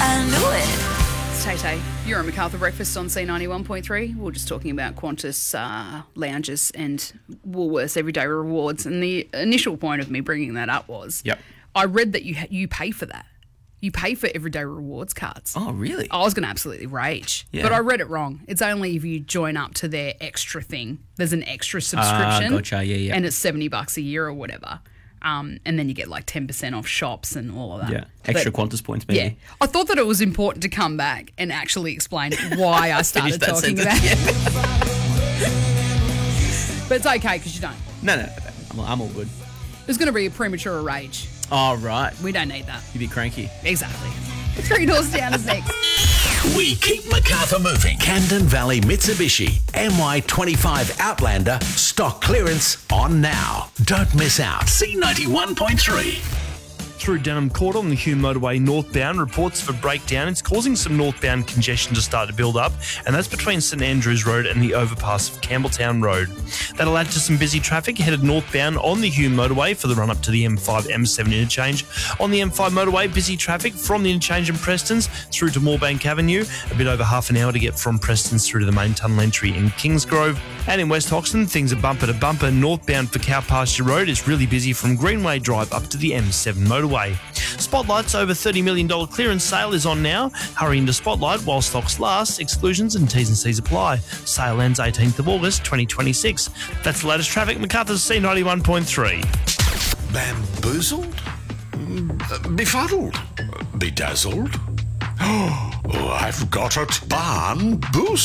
I knew it. It's Tay-Tay. You're on MacArthur Breakfast on C91.3. We're just talking about Qantas lounges and Woolworths Everyday Rewards. And the initial point of me bringing that up was I read that you pay for that. You pay for Everyday Rewards cards. Oh, really? I was going to absolutely rage. Yeah. But I read it wrong. It's only if you join up to their extra thing. There's an extra subscription. Gotcha. Yeah. And it's $70 a year or whatever. And then you get like 10% off shops and all of that. Yeah. Extra Qantas points, maybe. Yeah. I thought that it was important to come back and actually explain why I started talking sentence, about it. But it's okay because you don't. No. I'm all good. There's going to be a premature rage. Oh, right. We don't need that. You'd be cranky. Exactly. 3 doors down is next. We keep MacArthur moving. Camden Valley Mitsubishi MY25 Outlander stock clearance on now. Don't miss out. C91.3. Through Denham Court on the Hume Motorway northbound, reports of a breakdown. It's causing some northbound congestion to start to build up, and that's between St Andrews Road and the overpass of Campbelltown Road. That'll add to some busy traffic headed northbound on the Hume Motorway for the run-up to the M5-M7 interchange. On the M5 Motorway, busy traffic from the interchange in Prestons through to Moorebank Avenue, a bit over half an hour to get from Prestons through to the main tunnel entry in Kingsgrove. And in West Hoxton, things are bumper to bumper northbound for Cow Pasture Road. It's really busy from Greenway Drive up to the M7 Motorway. Spotlight's over $30 million clearance sale is on now. Hurry into Spotlight while stocks last. Exclusions and T's and C's apply. Sale ends 18th of August 2026. That's the latest traffic. MacArthur's C91.3. Bamboozled? Befuddled? Bedazzled? Oh, I've got it. Barn Boost.